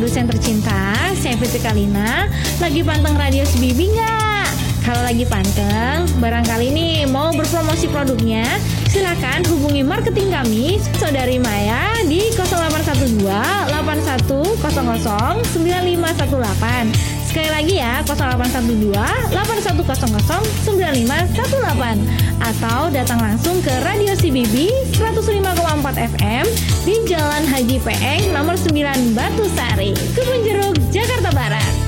produsen tercinta, saya Fitri Kalina. Lagi panteng radio CBB nggak? Kalau lagi panteng, barangkali nih mau berpromosi produknya, silakan hubungi marketing kami, Saudari Maya di 0812 8100 9518. Sekali lagi ya, 0812 8100 9518. Atau datang langsung ke Radio CBB 105,4 FM di Jalan Haji Peeng nomor 9 Batu Sari, Kebun Jeruk, Jakarta Barat.